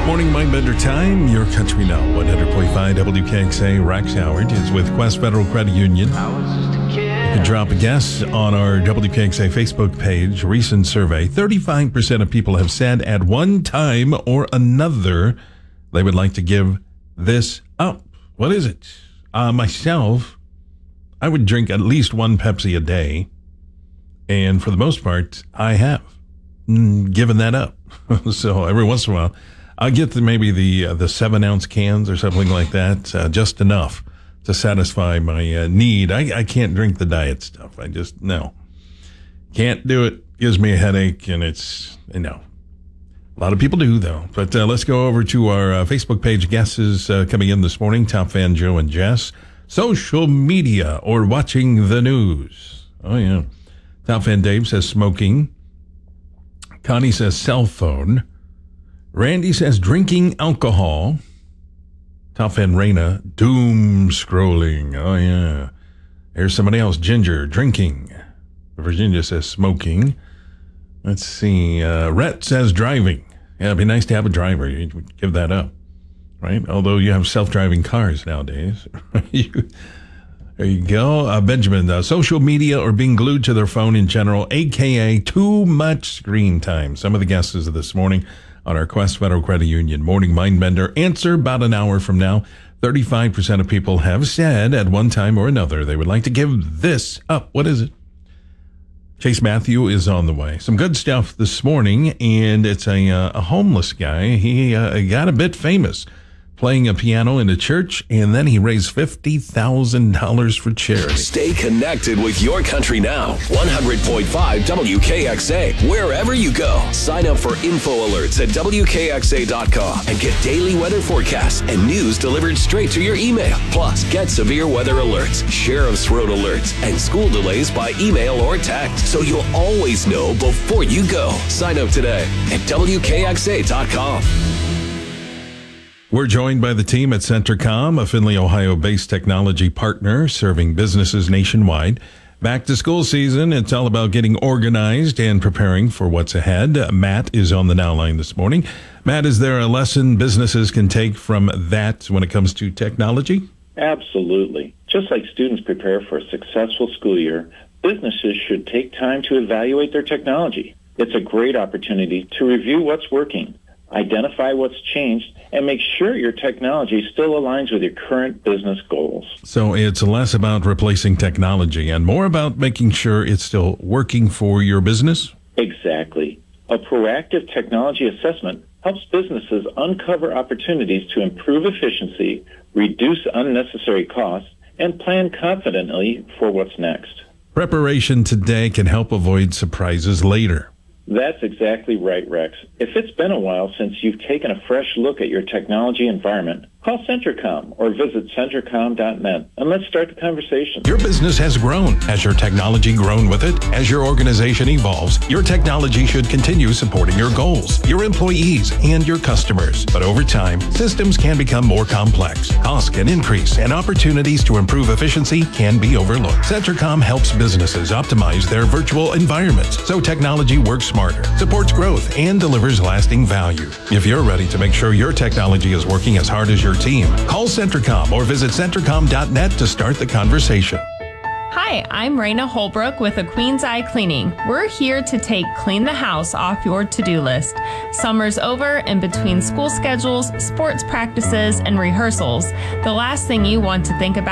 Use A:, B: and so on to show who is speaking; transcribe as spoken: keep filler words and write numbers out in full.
A: Morning Mindbender time, your country now. one hundred point five W K X A. Rex Howard is with Quest Federal Credit Union. You can drop a guess on our W K X A Facebook page. Recent survey, thirty-five percent of people have said at one time or another they would like to give this up. What is it? Uh, myself, I would drink at least one Pepsi a day. And for the most part, I have mm, given that up. So every once in a while, I'll get the, maybe the uh, the seven ounce cans or something like that, uh, just enough to satisfy my uh, need. I, I can't drink the diet stuff. I just, no. Can't do it. Gives me a headache, and it's, you know. A lot of people do, though. But uh, let's go over to our uh, Facebook page guesses uh, coming in this morning. Top Fan Joe and Jess. Social media or watching the news. Oh, yeah. Top Fan Dave says smoking. Connie says cell phone. Randy says drinking alcohol. Top Fan Raina, doom scrolling. Oh, yeah. Here's somebody else, Ginger, drinking. Virginia says smoking. Let's see. Uh, Rhett says driving. Yeah, it'd be nice to have a driver. You would give that up, right? Although you have self-driving cars nowadays. you, there you go. Uh, Benjamin, uh, social media or being glued to their phone in general, a k a too much screen time. Some of the guesses of this morning on our Quest Federal Credit Union Morning Mindbender. Answer about an hour from now. thirty-five percent of people have said at one time or another they would like to give this up. What is it? Chase Matthew is on the way. Some good stuff this morning, and it's a, uh, a homeless guy. He uh, got a bit famous playing a piano in a church, and then he raised fifty thousand dollars for charity.
B: Stay connected with your country now. one hundred point five W K X A. Wherever you go, sign up for info alerts at W K X A dot com and get daily weather forecasts and news delivered straight to your email. Plus, get severe weather alerts, sheriff's road alerts, and school delays by email or text, so you'll always know before you go. Sign up today at W K X A dot com.
A: We're joined by the team at Centercom, a Findlay, Ohio-based technology partner serving businesses nationwide. Back to school season, it's all about getting organized and preparing for what's ahead. Matt is on the Now line this morning. Matt, is there a lesson businesses can take from that when it comes to technology?
C: Absolutely. Just like students prepare for a successful school year, businesses should take time to evaluate their technology. It's a great opportunity to review what's working, identify what's changed, and make sure your technology still aligns with your current business goals.
A: So it's less about replacing technology and more about making sure it's still working for your business?
C: Exactly. A proactive technology assessment helps businesses uncover opportunities to improve efficiency, reduce unnecessary costs, and plan confidently for what's next.
A: Preparation today can help avoid surprises later.
C: That's exactly right, Rex. If it's been a while since you've taken a fresh look at your technology environment, call Centercom or visit Centercom dot net and let's start the conversation.
A: Your business has grown. Has your technology grown with it? As your organization evolves, your technology should continue supporting your goals, your employees, and your customers. But over time, systems can become more complex. Costs can increase, and opportunities to improve efficiency can be overlooked. Centercom helps businesses optimize their virtual environments so technology works smarter, supports growth, and delivers lasting value. If you're ready to make sure your technology is working as hard as your team, call Centercom or visit Centercom dot net to start the conversation.
D: Hi, I'm Raina Holbrook with a Queen's Eye Cleaning. We're here to take clean the house off your to-do list. Summer's over, and between school schedules, sports practices, and rehearsals, the last thing you want to think about